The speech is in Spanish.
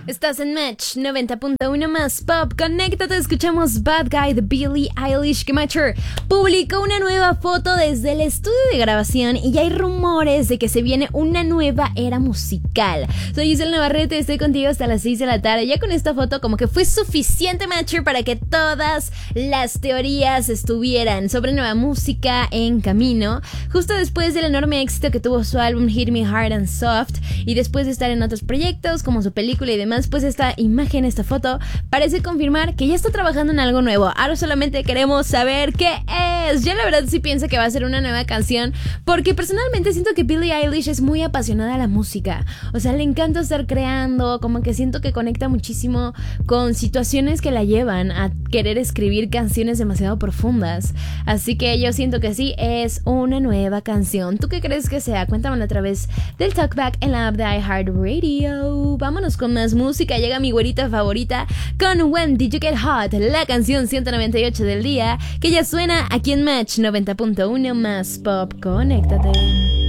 Estás en Match 90.1 más Pop. Conéctate, escuchamos Bad Guy de Billie Eilish, que Matcher publicó una nueva foto desde el estudio de grabación y ya hay rumores de que se viene una nueva era musical. Soy Giselle Navarrete, estoy contigo hasta las 6 de la tarde. Ya con esta foto como que fue suficiente, Matcher, para que todas las teorías estuvieran sobre nueva música en camino. Justo después del enorme éxito que tuvo su álbum Hit Me Hard and Soft y después de estar en otros proyectos como su película y demás, pues esta imagen, esta foto parece confirmar que ya está trabajando en algo nuevo. Ahora solamente queremos saber qué es. Yo la verdad sí pienso que va a ser una nueva canción, porque personalmente siento que Billie Eilish es muy apasionada a la música. O sea, le encanta estar creando, como que siento que conecta muchísimo con situaciones que la llevan a querer escribir canciones demasiado profundas. Así que yo siento que sí, es una nueva canción. ¿Tú qué crees que sea? Cuéntamelo a través del Talkback en la app de iHeartRadio. Vámonos con más música. Llega mi güerita favorita con When Did You Get Hot, la canción 198 del día, que ya suena aquí en Match 90.1 más Pop. Conéctate.